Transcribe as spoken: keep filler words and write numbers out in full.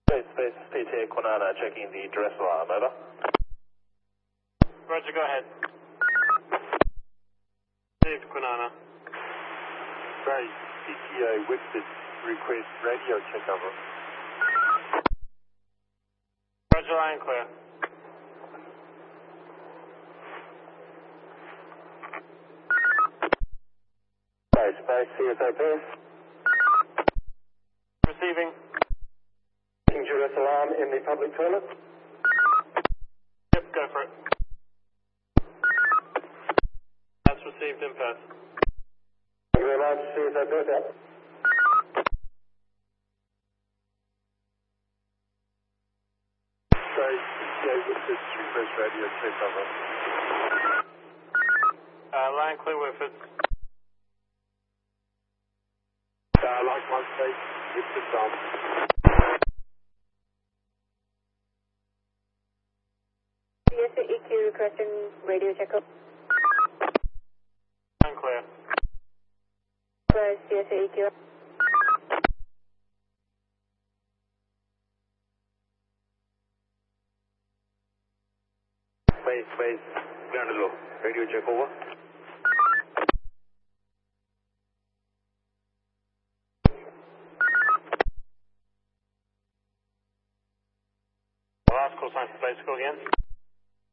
Space, space, P T A Quinana checking the duress alarm, over. Roger, go ahead. Dave Quinana. Right, P T A Whitford request radio check over. Roger, line clear. Space, space, C S O P. Receiving. Checking duress alarm in the public toilet. Yep, go for it. That's received in pass. Thank you very much, C S O P. Out. Space, P T A Whitford request radio check over. Uh, line clear, Whitford. Uh, like one space, Whitford on. C S A E Q requesting radio checkup. Line clear. Plus C S A E Q. Space, space, grounded low. Radio check over. Last call sign for space call again.